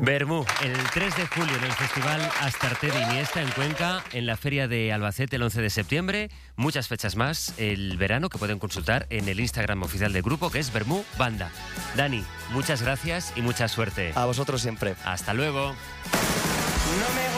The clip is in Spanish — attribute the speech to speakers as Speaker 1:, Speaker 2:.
Speaker 1: Bermú, el 3 de julio en el Festival Astarte de Iniesta en Cuenca, en la Feria de Albacete el 11 de septiembre, muchas fechas más el verano que pueden consultar en el Instagram oficial del grupo, que es Bermú Banda. Dani, muchas gracias y mucha suerte.
Speaker 2: A vosotros siempre.
Speaker 1: Hasta luego.
Speaker 3: No me